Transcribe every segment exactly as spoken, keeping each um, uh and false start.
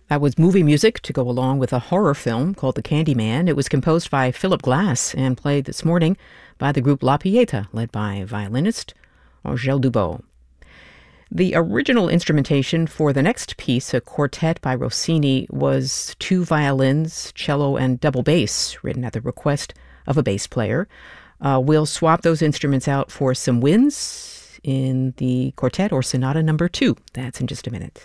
That was movie music to go along with a horror film called The Candyman. It was composed by Philip Glass and played this morning by the group La Pieta, led by violinist Angèle Dubot. The original instrumentation for the next piece, a quartet by Rossini, was two violins, cello, and double bass, written at the request of a bass player. Uh, we'll swap those instruments out for some winds in the quartet or sonata number two. That's in just a minute.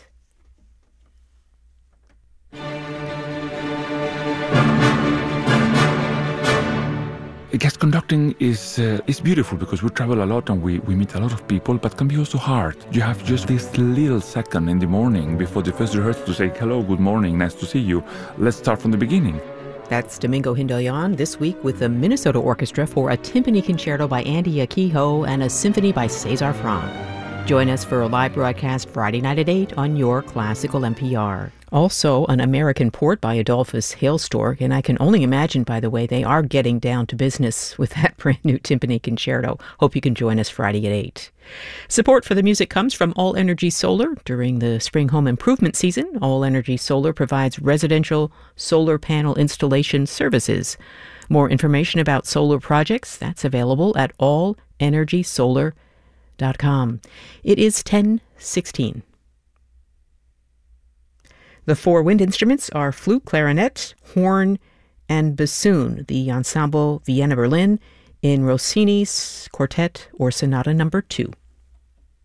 Guest conducting is uh, is beautiful because we travel a lot and we, we meet a lot of people, but can be also hard. You have just this little second in the morning before the first rehearsal to say, hello, good morning, nice to see you. Let's start from the beginning. That's Domingo Hindoyan this week with the Minnesota Orchestra for a timpani concerto by Andy Akiho and a symphony by César Franck. Join us for a live broadcast Friday night at eight on your classical N P R. Also, an American Port by Adolphus Hailstork, and I can only imagine, by the way, they are getting down to business with that brand new timpani concerto. Hope you can join us Friday at eight. Support for the music comes from All Energy Solar. During the spring home improvement season, All Energy Solar provides residential solar panel installation services. More information about solar projects, that's available at all energy solar dot com. It is ten sixteen. The four wind instruments are flute, clarinet, horn, and bassoon, the Ensemble Vienna Berlin in Rossini's quartet or sonata number two.